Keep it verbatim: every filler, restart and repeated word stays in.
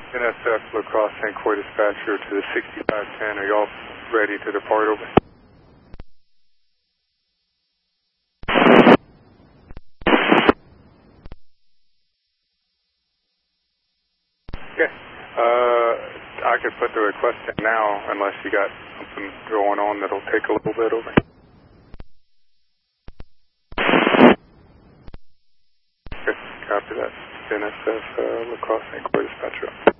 N S F La Crosse Saint Croix dispatcher to the sixty-five ten. Are y'all ready to depart? Over. Okay. Uh, I could put the request in now unless you got something going on that'll take a little bit. Over. Okay. Copy that. N S F uh, La Crosse Saint Croix dispatcher.